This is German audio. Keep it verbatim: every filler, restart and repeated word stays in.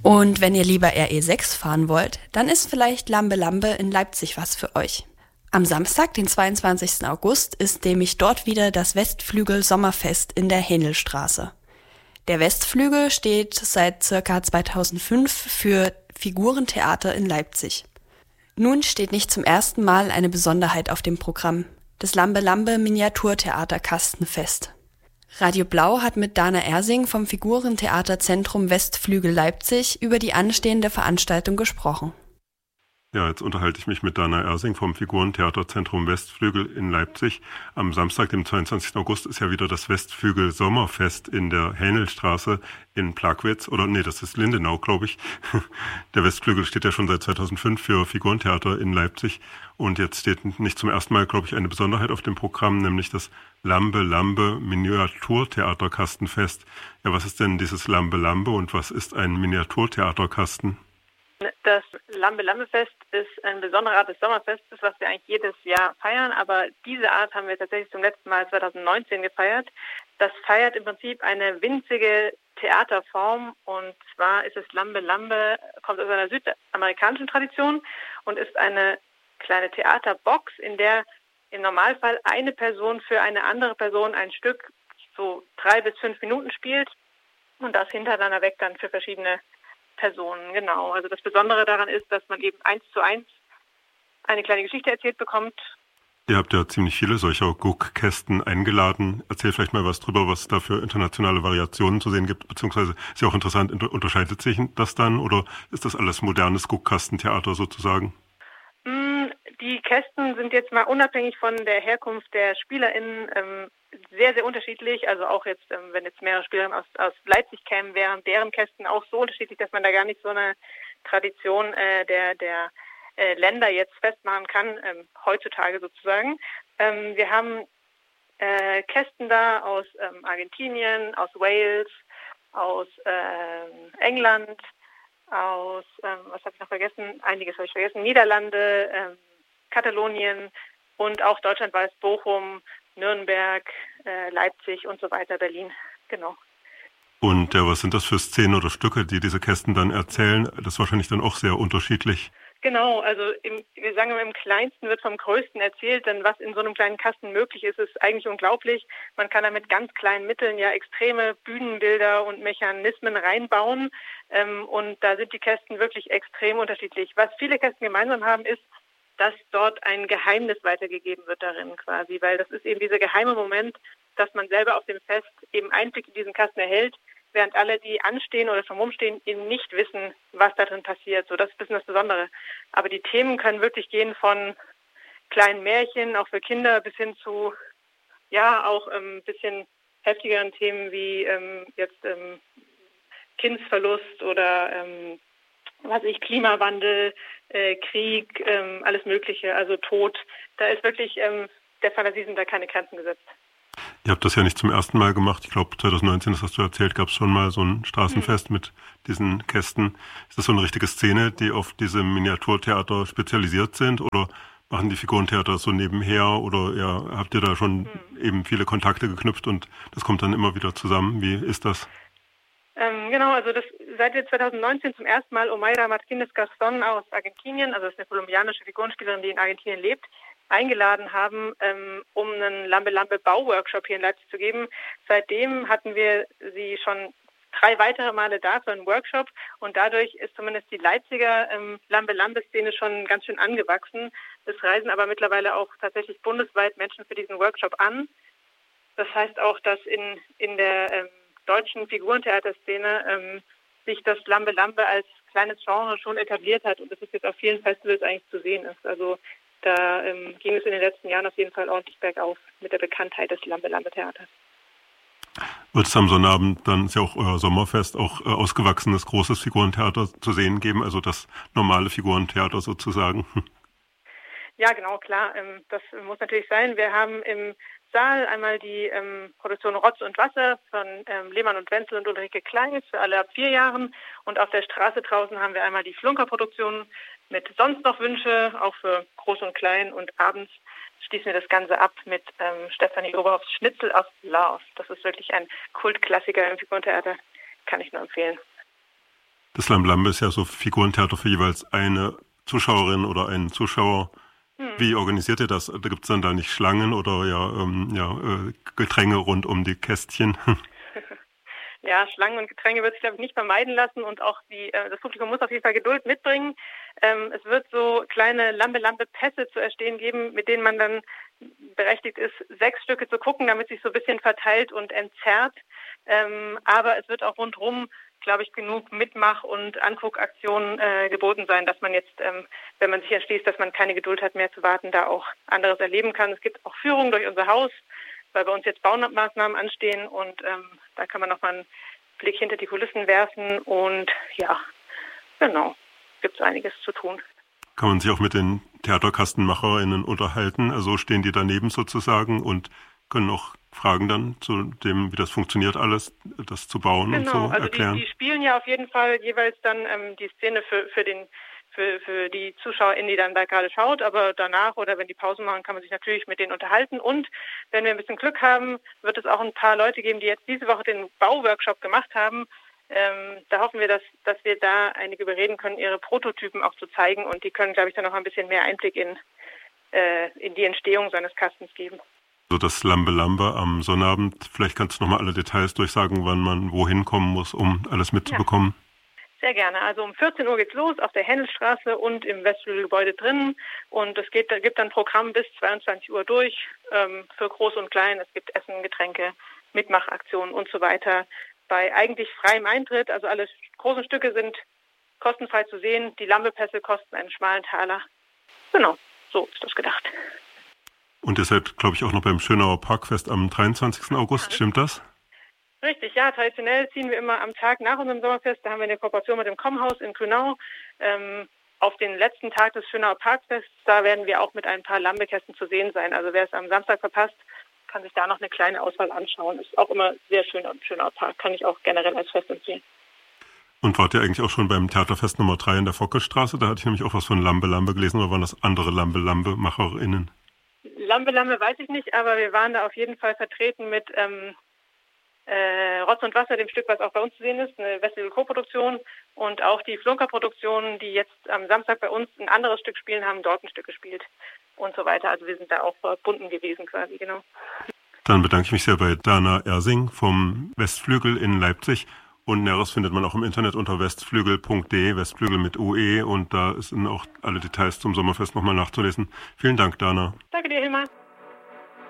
Und wenn ihr lieber R E sechs fahren wollt, dann ist vielleicht Lambe Lambe in Leipzig was für euch. Am Samstag, den zweiundzwanzigsten August, ist nämlich dort wieder das Westflügel Sommerfest in der Hähnelstraße. Der Westflügel steht seit ca. zweitausendfünf für Figurentheater in Leipzig. Nun steht nicht zum ersten Mal eine Besonderheit auf dem Programm, das Lambe Lambe Miniaturtheater Kastenfest. Radio Blau hat mit Dana Ersing vom Figurentheaterzentrum Westflügel Leipzig über die anstehende Veranstaltung gesprochen. Ja, jetzt unterhalte ich mich mit Dana Ersing vom Figurentheaterzentrum Westflügel in Leipzig. Am Samstag, dem zweiundzwanzigsten August, ist ja wieder das Westflügel Sommerfest in der Hähnelstraße in Plagwitz. Oder nee, das ist Lindenau, glaube ich. Der Westflügel steht ja schon seit zweitausendfünf für Figurentheater in Leipzig. Und jetzt steht nicht zum ersten Mal, glaube ich, eine Besonderheit auf dem Programm, nämlich das Lambe Lambe Miniaturtheaterkastenfest. Ja, was ist denn dieses Lambe Lambe und was ist ein Miniaturtheaterkasten? Das Lambe-Lambe-Fest ist eine besondere Art des Sommerfestes, was wir eigentlich jedes Jahr feiern, aber diese Art haben wir tatsächlich zum letzten Mal zweitausendneunzehn gefeiert. Das feiert im Prinzip eine winzige Theaterform, und zwar ist es Lambe-Lambe, kommt aus einer südamerikanischen Tradition und ist eine kleine Theaterbox, in der im Normalfall eine Person für eine andere Person ein Stück so drei bis fünf Minuten spielt und das hintereinander weg dann für verschiedene Personen, genau. Also das Besondere daran ist, dass man eben eins zu eins eine kleine Geschichte erzählt bekommt. Ihr habt ja ziemlich viele solcher Guckkästen eingeladen. Erzähl vielleicht mal was drüber, was es da für internationale Variationen zu sehen gibt, beziehungsweise ist ja auch interessant, unterscheidet sich das dann oder ist das alles modernes Guckkastentheater sozusagen? Die Kästen sind jetzt mal unabhängig von der Herkunft der SpielerInnen ähm, sehr, sehr unterschiedlich. Also auch jetzt, ähm, wenn jetzt mehrere Spielerinnen aus, aus Leipzig kämen, wären deren Kästen auch so unterschiedlich, dass man da gar nicht so eine Tradition äh, der, der äh, Länder jetzt festmachen kann, ähm, heutzutage sozusagen. Ähm, wir haben äh, Kästen da aus ähm, Argentinien, aus Wales, aus ähm, England, aus, ähm, was habe ich noch vergessen? Einiges habe ich vergessen. Niederlande, ähm, Katalonien und auch Deutschland war es Bochum, Nürnberg, äh, Leipzig und so weiter, Berlin, genau. Und ja, was sind das für Szenen oder Stücke, die diese Kästen dann erzählen? Das ist wahrscheinlich dann auch sehr unterschiedlich. Genau, also im, wir sagen immer, im Kleinsten wird vom Größten erzählt, denn was in so einem kleinen Kasten möglich ist, ist eigentlich unglaublich. Man kann da mit ganz kleinen Mitteln ja extreme Bühnenbilder und Mechanismen reinbauen, ähm, und da sind die Kästen wirklich extrem unterschiedlich. Was viele Kästen gemeinsam haben, ist, dass dort ein Geheimnis weitergegeben wird darin quasi, weil das ist eben dieser geheime Moment, dass man selber auf dem Fest eben Einblick in diesen Kasten erhält, während alle, die anstehen oder schon rumstehen, eben nicht wissen, was da drin passiert. So, das ist ein bisschen das Besondere. Aber die Themen können wirklich gehen von kleinen Märchen, auch für Kinder, bis hin zu, ja, auch ein ähm, bisschen heftigeren Themen wie ähm, jetzt ähm, Kindsverlust oder ähm, was ich, Klimawandel, äh, Krieg, ähm, alles Mögliche, also Tod. Da ist wirklich, ähm, der Fantasie sind da keine Grenzen gesetzt. Ihr habt das ja nicht zum ersten Mal gemacht. Ich glaube, zweitausendneunzehn, das hast du erzählt, gab es schon mal so ein Straßenfest hm. mit diesen Kästen. Ist das so eine richtige Szene, die auf diese Miniaturtheater spezialisiert sind? Oder machen die Figurentheater so nebenher? Oder ja, habt ihr da schon hm. eben viele Kontakte geknüpft und das kommt dann immer wieder zusammen? Wie ist das? Ähm, genau, also das seit wir zweitausendneunzehn zum ersten Mal Omaira Martínez Garzón aus Argentinien, also das ist eine kolumbianische Figurenspielerin, die in Argentinien lebt, eingeladen haben, ähm, um einen Lambe-Lambe-Bauworkshop hier in Leipzig zu geben. Seitdem hatten wir sie schon drei weitere Male da für einen Workshop und dadurch ist zumindest die Leipziger ähm, Lambe-Lambe-Szene schon ganz schön angewachsen. Es reisen aber mittlerweile auch tatsächlich bundesweit Menschen für diesen Workshop an. Das heißt auch, dass in, in der ähm, deutschen Figurentheaterszene ähm, sich das Lambe Lambe als kleines Genre schon etabliert hat und das ist jetzt auf vielen Festivals eigentlich zu sehen ist. Also da ähm, ging es in den letzten Jahren auf jeden Fall ordentlich bergauf mit der Bekanntheit des Lambe Lambe Theaters. Wird es am Sonnabend, dann ist ja auch euer Sommerfest, auch äh, ausgewachsenes großes Figurentheater zu sehen geben, also das normale Figurentheater sozusagen? Ja, genau, klar. Ähm, das muss natürlich sein. Wir haben im Saal einmal die ähm, Produktion Rotz und Wasser von ähm, Lehmann und Wenzel und Ulrike Kleis für alle ab vier Jahren. Und auf der Straße draußen haben wir einmal die Flunker-Produktion mit Sonst noch Wünsche, auch für Groß und Klein. Und abends schließen wir das Ganze ab mit ähm, Stefanie Oberhoffs Schnitzel of Love. Das ist wirklich ein Kultklassiker im Figurentheater. Kann ich nur empfehlen. Das Lambe Lambe ist ja so Figurentheater für jeweils eine Zuschauerin oder einen Zuschauer. Hm. Wie organisiert ihr das? Da gibt es dann da nicht Schlangen oder ja, ähm, ja äh, Gedränge rund um die Kästchen? Ja, Schlangen und Getränke wird sich, glaube ich, nicht vermeiden lassen und auch die, äh, das Publikum muss auf jeden Fall Geduld mitbringen. Ähm, es wird so kleine Lambe-Lambe-Pässe zu erstehen geben, mit denen man dann berechtigt ist, sechs Stücke zu gucken, damit sich so ein bisschen verteilt und entzerrt. Ähm, aber es wird auch rundherum, glaube ich, genug Mitmach- und Anguckaktionen äh, geboten sein, dass man jetzt, ähm, wenn man sich entschließt, dass man keine Geduld hat mehr zu warten, da auch anderes erleben kann. Es gibt auch Führungen durch unser Haus, weil bei uns jetzt Baumaßnahmen anstehen und ähm, da kann man nochmal einen Blick hinter die Kulissen werfen und ja, genau, gibt es einiges zu tun. Kann man sich auch mit den TheaterkastenmacherInnen unterhalten? Also stehen die daneben sozusagen und können auch Fragen dann zu dem, wie das funktioniert alles, das zu bauen genau, und so also erklären? Die, die spielen ja auf jeden Fall jeweils dann ähm, die Szene für, für den Für, für die ZuschauerInnen, die dann da gerade schaut, aber danach oder wenn die Pausen machen, kann man sich natürlich mit denen unterhalten und wenn wir ein bisschen Glück haben, wird es auch ein paar Leute geben, die jetzt diese Woche den Bauworkshop gemacht haben. Ähm, da hoffen wir, dass, dass wir da einige überreden können, ihre Prototypen auch zu zeigen und die können, glaube ich, dann noch ein bisschen mehr Einblick in, äh, in die Entstehung seines Kastens geben. So das Lambe Lambe am Sonnabend, vielleicht kannst du nochmal alle Details durchsagen, wann man wohin kommen muss, um alles mitzubekommen. Ja. Sehr gerne. Also um vierzehn Uhr geht's los auf der Händelstraße und im Westflügelgebäude drinnen. Und es geht, gibt dann Programm bis zweiundzwanzig Uhr durch ähm, für Groß und Klein. Es gibt Essen, Getränke, Mitmachaktionen und so weiter. Bei eigentlich freiem Eintritt, also alle großen Stücke sind kostenfrei zu sehen. Die Lambepässe kosten einen schmalen Taler. Genau, so ist das gedacht. Und ihr seid, glaube ich, auch noch beim Schönauer Parkfest am dreiundzwanzigsten August, stimmt das? Richtig, ja, traditionell ziehen wir immer am Tag nach unserem Sommerfest, da haben wir eine Kooperation mit dem Kommhaus in Grünau. Ähm, auf den letzten Tag des Schönauer Parkfests, da werden wir auch mit ein paar Lambekästen zu sehen sein. Also wer es am Samstag verpasst, kann sich da noch eine kleine Auswahl anschauen. Ist auch immer sehr schön am Schönauer Park, kann ich auch generell als Fest empfehlen. Und wart ihr eigentlich auch schon beim Theaterfest Nummer drei in der Fockelstraße? Da hatte ich nämlich auch was von Lambe Lambe gelesen, oder waren das andere Lambe Lambe MacherInnen? Lambe Lambe weiß ich nicht, aber wir waren da auf jeden Fall vertreten mit ähm, Äh, Rotz und Wasser, dem Stück, was auch bei uns zu sehen ist, eine Westflügel-Co-Produktion und auch die Flunker-Produktionen, die jetzt am Samstag bei uns ein anderes Stück spielen, haben dort ein Stück gespielt und so weiter. Also wir sind da auch verbunden gewesen quasi, genau. Dann bedanke ich mich sehr bei Dana Ersing vom Westflügel in Leipzig und Näheres findet man auch im Internet unter westflügel punkt de, Westflügel mit U E und da sind auch alle Details zum Sommerfest nochmal nachzulesen. Vielen Dank, Dana. Danke dir, Hilmar.